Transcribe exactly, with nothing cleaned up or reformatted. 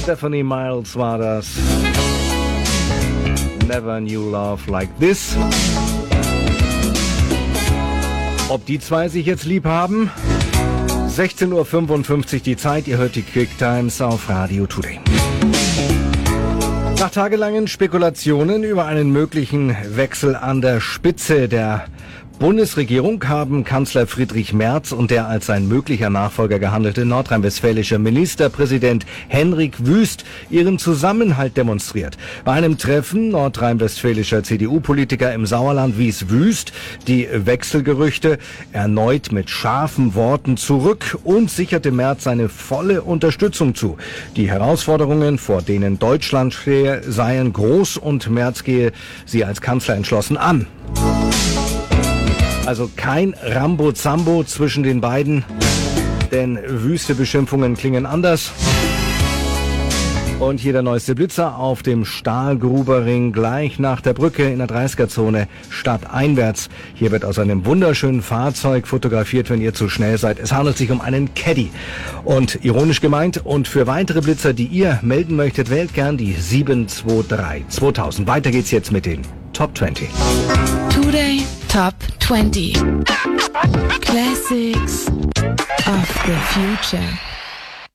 Stephanie Miles war das. Never Knew Love Like This. Ob die zwei sich jetzt lieb haben? sechzehn Uhr fünfundfünfzig die Zeit, ihr hört die Quick Times auf Radio Today. Nach tagelangen Spekulationen über einen möglichen Wechsel an der Spitze der Bundesregierung haben Kanzler Friedrich Merz und der als sein möglicher Nachfolger gehandelte nordrhein-westfälische Ministerpräsident Henrik Wüst ihren Zusammenhalt demonstriert. Bei einem Treffen nordrhein-westfälischer C D U-Politiker im Sauerland wies Wüst die Wechselgerüchte erneut mit scharfen Worten zurück und sicherte Merz seine volle Unterstützung zu. Die Herausforderungen, vor denen Deutschland stehe, seien groß und Merz gehe sie als Kanzler entschlossen an. Also kein Rambo-Zambo zwischen den beiden, denn wüste Beschimpfungen klingen anders. Und hier der neueste Blitzer auf dem Stahlgruberring gleich nach der Brücke in der dreißiger-Zone stadteinwärts. Hier wird aus einem wunderschönen Fahrzeug fotografiert, wenn ihr zu schnell seid. Es handelt sich um einen Caddy. Und ironisch gemeint, und für weitere Blitzer, die ihr melden möchtet, wählt gern die sieben zwei drei zweitausend. Weiter geht's jetzt mit den Top zwanzig. Today Top twenty. Classics of the future.